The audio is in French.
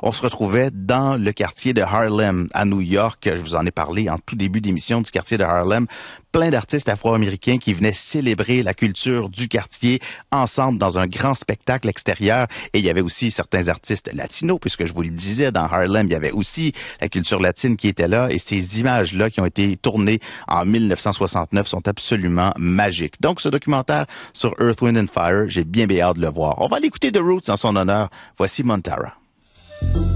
On se retrouvait dans le quartier de Harlem, à New York. Je vous en ai parlé en tout début d'émission du quartier de Harlem. Plein d'artistes afro-américains qui venaient célébrer la culture du quartier ensemble dans un grand spectacle extérieur. Et il y avait aussi certains artistes latinos, puisque je vous le disais, dans Harlem, il y avait aussi la culture latine qui était là. Et ces images-là qui ont été tournées en 1969 sont absolument magiques. Donc, ce documentaire sur Earth, Wind and Fire, j'ai bien hâte de le voir. On va l'écouter The Roots en son honneur. Voici Montara.